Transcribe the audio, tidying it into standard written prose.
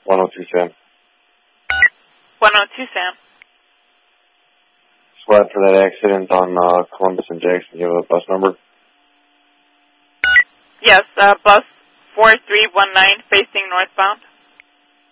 102 Sam. 102 Sam. Squad for that accident on Columbus and Jackson. You have a bus number? Yes, bus 4319 facing northbound.